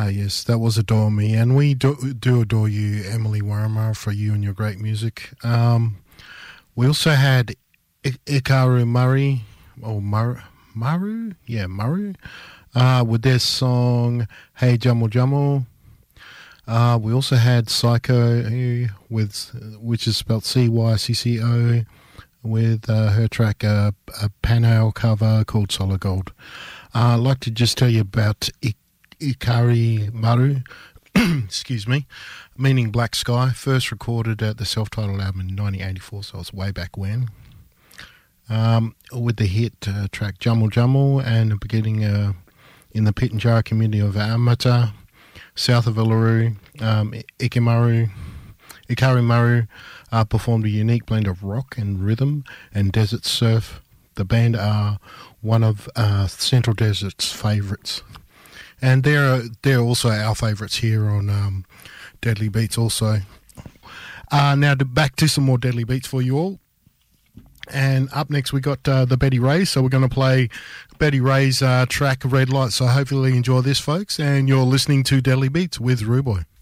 Yes, that was Adore Me, and we do adore you, Emily Warama, for you and your great music. We also had Ikaru Murray, or Maru, with their song Hey Jamal Jamal. We also had Psycho, which is spelled CYCCO, with her track, a Panhale cover called Solid Gold. I'd like to just tell you about Ikari Maru, excuse me, meaning Black Sky, first recorded at the self-titled album in 1984, so it's way back when. With the hit track Jamal Jamal, and beginning in the Pitjantjatjara community of Amata, south of Uluru, Ikari Maru performed a unique blend of rock and rhythm and desert surf. The band are one of Central Desert's favourites. And they're also our favourites here on Deadly Beats also. Now back to some more Deadly Beats for you all. And up next we got the Betty Rays. So we're going to play Betty Ray's track Red Light. So hopefully you enjoy this, folks. And you're listening to Deadly Beats with Ruboy.